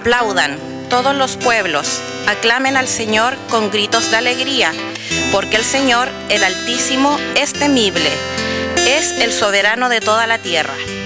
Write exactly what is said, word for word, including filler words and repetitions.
Aplaudan todos los pueblos, aclamen al Señor con gritos de alegría, porque el Señor, el Altísimo, es temible, es el soberano de toda la tierra.